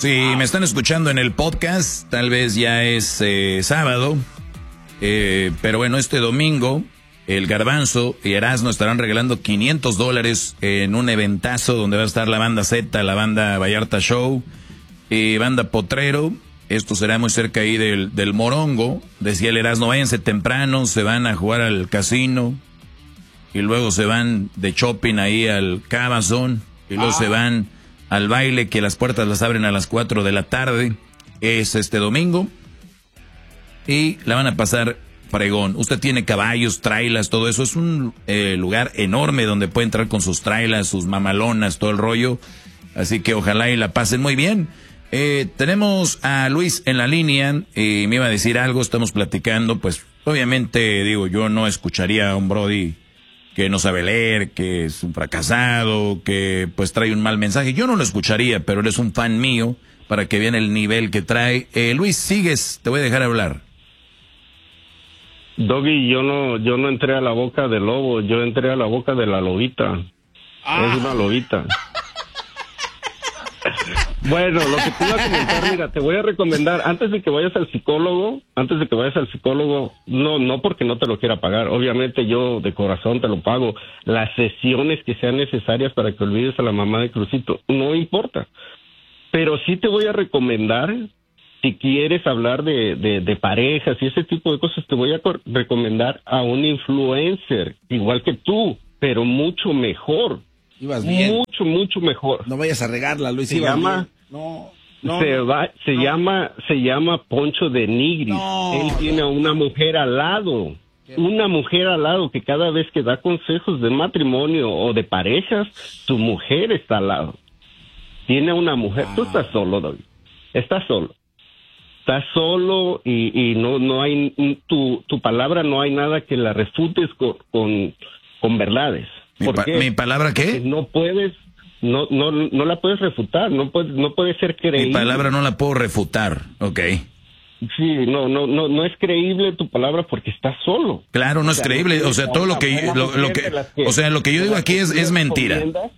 Si me están escuchando en el podcast, tal vez ya es sábado, pero bueno, este domingo el Garbanzo y Erasmo estarán regalando $500 en un eventazo donde va a estar la banda Z, la banda Vallarta Show y banda Potrero. Esto será muy cerca ahí del Morongo. Decía el Erasmo, váyanse temprano, se van a jugar al casino y luego se van de shopping ahí al Cabazón y luego se van al baile, que las puertas las abren a las 4 de la tarde. Es este domingo y la van a pasar fregón. Usted tiene caballos, trailas, todo eso. Es un lugar enorme donde puede entrar con sus trailas, sus mamalonas, todo el rollo. Así que ojalá y la pasen muy bien. Tenemos a Luis en la línea y me iba a decir algo, estamos platicando. Pues obviamente, digo, yo no escucharía a un brody que no sabe leer, que es un fracasado, que pues trae un mal mensaje. Yo no lo escucharía, pero él es un fan mío para que vean el nivel que trae. Luis, sigues, te voy a dejar hablar. Doggy, yo no entré a la boca del lobo, yo entré a la boca de la lobita. Es una lobita. Bueno, lo que te iba a comentar, mira, te voy a recomendar, antes de que vayas al psicólogo, no porque no te lo quiera pagar, obviamente yo de corazón te lo pago, las sesiones que sean necesarias para que olvides a la mamá de Crucito, no importa, pero sí te voy a recomendar, si quieres hablar de parejas y ese tipo de cosas, te voy a recomendar a un influencer, igual que tú, pero mucho mejor. Ibas bien. Mucho mejor. No vayas a regarla, Luis. Se llama... Se llama Poncho de Nigris. Él tiene una mujer al lado. Una mujer al lado que cada vez que da consejos de matrimonio o de parejas, su mujer está al lado. Tiene una mujer. Tú estás solo, David. Estás solo. Estás solo y no hay... Tu palabra no hay nada que la refutes con verdades. ¿Por qué? ¿Mi palabra qué? Porque no puedes... No la puedes refutar, no puede ser creíble. Mi palabra no la puedo refutar, ok. Sí, no es creíble tu palabra porque estás solo. Claro, no es creíble, o sea, todo lo que yo digo aquí es mentira.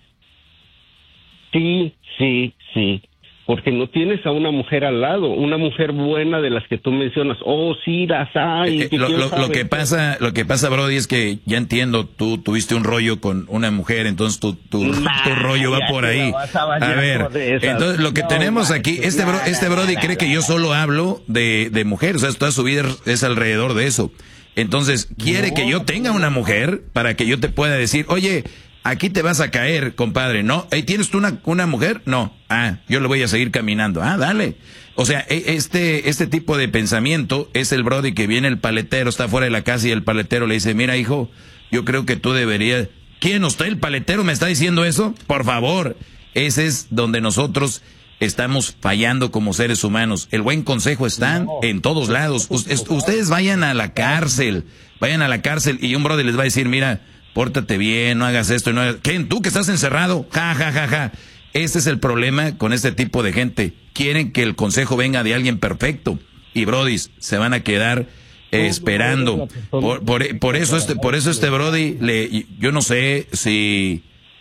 Sí, porque no tienes a una mujer al lado, una mujer buena de las que tú mencionas. Oh, sí, las hay. Lo que pasa, Brody, es que ya entiendo, tú tuviste un rollo con una mujer, entonces tu rollo va por ahí. A ver, entonces lo que tenemos aquí, este Brody cree que yo solo hablo de mujeres, o sea, toda su vida es alrededor de eso. Entonces, quiere que yo tenga una mujer para que yo te pueda decir, oye, aquí te vas a caer, compadre, ¿no? ¿Tienes tú una mujer? No. Yo le voy a seguir caminando. Dale. O sea, este tipo de pensamiento es el brody que viene el paletero, está fuera de la casa y el paletero le dice, mira, hijo, yo creo que tú deberías... ¿Quién? ¿Usted, el paletero, me está diciendo eso? Por favor. Ese es donde nosotros estamos fallando como seres humanos. El buen consejo está en todos lados. Ustedes vayan a la cárcel y un brody les va a decir, mira, pórtate bien, no hagas esto, no hagas... ¿Qué? ¿Tú que estás encerrado? Ja. Ese es el problema con este tipo de gente. Quieren que el consejo venga de alguien perfecto. Y brodis, se van a quedar esperando. Por eso este brody, yo no sé si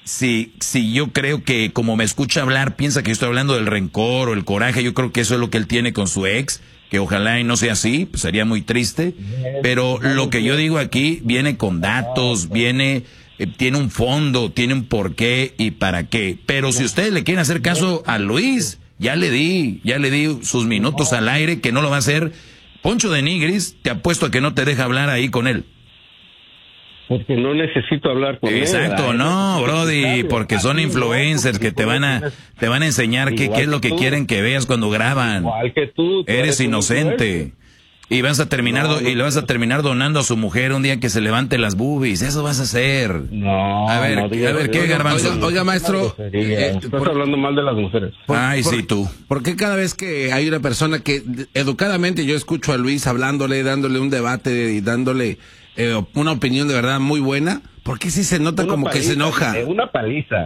yo creo que como me escucha hablar, piensa que yo estoy hablando del rencor o el coraje. Yo creo que eso es lo que él tiene con su ex. Que ojalá y no sea así, pues sería muy triste, pero lo que yo digo aquí viene con datos, tiene un fondo, tiene un porqué y para qué. Pero si ustedes le quieren hacer caso a Luis, ya le di sus minutos al aire, que no lo va a hacer. Poncho de Nigris, te apuesto a que no te deja hablar ahí con él. Porque no necesito hablar con él. Exacto, no, brody, porque son influencers que te van a enseñar qué es lo que quieren que veas cuando graban. Igual que tú eres inocente. Y le vas a terminar donando a su mujer un día que se levante las boobies. Eso vas a hacer. A ver, ¿qué, Garbanzo? Oiga, maestro. Estás hablando mal de las mujeres. Sí, tú. ¿Por qué cada vez que hay una persona que educadamente yo escucho a Luis hablándole, dándole un debate y dándole una opinión de verdad muy buena, ¿por qué sí se nota como que se enoja? Una paliza.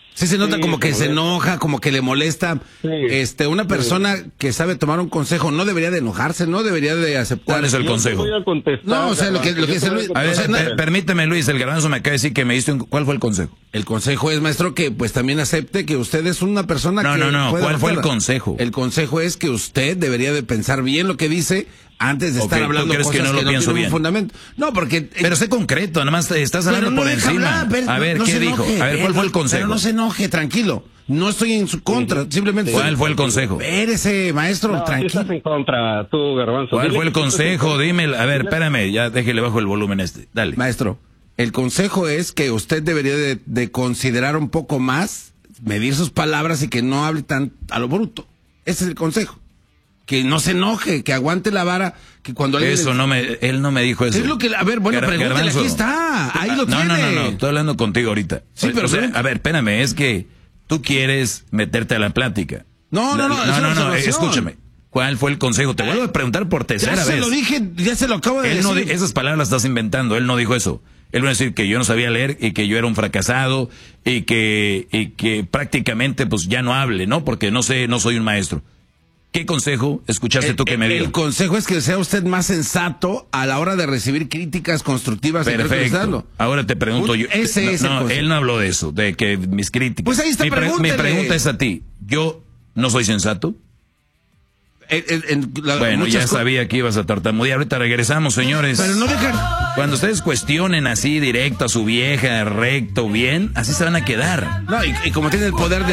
Sí, se nota como que se enoja, como que le molesta. Sí. Una persona que sabe tomar un consejo no debería de enojarse, no debería de aceptar. ¿Cuál es el consejo? Voy a contestar, no, o sea, lo que dice Luis. A ver, permíteme, Luis, el Garbanzo me acaba de decir que me diste ¿cuál fue el consejo? El consejo es, maestro, que pues también acepte que usted es una persona que... No, ¿cuál fue el consejo? El consejo es que usted debería de pensar bien lo que dice antes de estar hablando cosas que no tienen un fundamento. No, porque... Pero sé concreto, nada más estás hablando por encima. A ver, ¿qué dijo? A ver, ¿cuál fue el consejo? Pero no se enoje, tranquilo. No estoy en su contra, simplemente... ¿Cuál fue el consejo? Espérese, maestro, tranquilo. Estás en contra, tú, Garbanzo. ¿Cuál fue el consejo? Dime, a ver, espérame, ya déjele bajo el volumen Dale. Maestro, el consejo es que usted debería de considerar un poco más, medir sus palabras y que no hable tan a lo bruto. Ese es el consejo. Que no se enoje, que aguante la vara, que cuando eso él no me dijo eso. Es lo que, a ver, bueno, pregúntale, aquí está, ahí lo tiene. No, estoy hablando contigo ahorita. Sí, pero a ver, espérame, es que tú quieres meterte a la plática. No, escúchame. ¿Cuál fue el consejo? Te vuelvo a preguntar por tercera vez. Ya se lo dije, ya se lo acabo de decir. Esas palabras las estás inventando, él no dijo eso. Él va a decir que yo no sabía leer y que yo era un fracasado y que prácticamente pues ya no hable, ¿no? Porque no soy un maestro. ¿Qué consejo escuchaste tú que me dio? El consejo es que sea usted más sensato a la hora de recibir críticas constructivas. Perfecto. Ahora te pregunto yo. Ese es el consejo. Él no habló de eso, de que mis críticas. Pues ahí está, mi pregunta es a ti. ¿Yo no soy sensato? Bueno, ya sabía que ibas a tartamudear. Ahorita regresamos, señores. Pero no dejan... Cuando ustedes cuestionen así directo a su vieja, recto, bien, así se van a quedar. No, y como tiene el poder de